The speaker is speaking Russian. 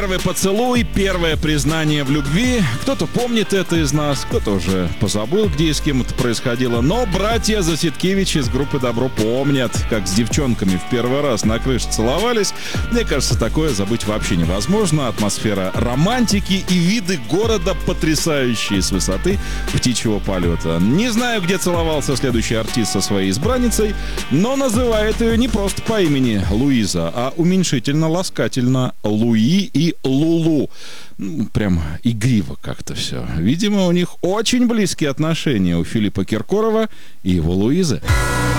Первый поцелуй, первое признание в любви. Кто-то помнит это из нас, кто-то уже позабыл, где и с кем это происходило. Но братья Засидкевичи из группы «Добро» помнят, как с девчонками в первый раз на крыше целовались. Мне кажется, такое забыть вообще невозможно. Атмосфера романтики и виды города потрясающие с высоты птичьего полета. Не знаю, где целовался следующий артист со своей избранницей, но называет ее не просто по имени Луиза, а уменьшительно-ласкательно Луи и Лулу. Прям игриво как-то все. Видимо, у них очень близкие отношения у Филиппа Киркорова и его Луизы.